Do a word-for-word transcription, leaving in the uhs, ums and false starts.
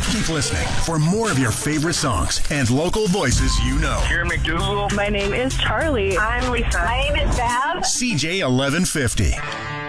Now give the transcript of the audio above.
Keep listening for more of your favorite songs and local voices you know. Karen McDougal. My name is Charlie. I'm Lisa. My name is Val. C J eleven fifty.